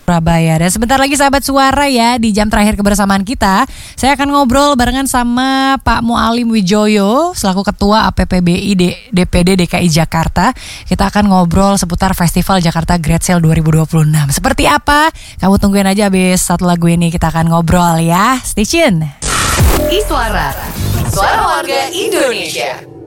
Surabaya. Dan sebentar lagi sahabat suara ya, di jam terakhir kebersamaan kita, saya akan ngobrol barengan sama Pak Mualim Wijoyo selaku Ketua APPBI DPD DKI Jakarta. Kita akan ngobrol seputar Festival Jakarta Great Sale 2026. Seperti apa? Kamu tungguin aja habis satu lagu ini kita akan ngobrol ya. Stay tune. Iswara, suara warga Indonesia.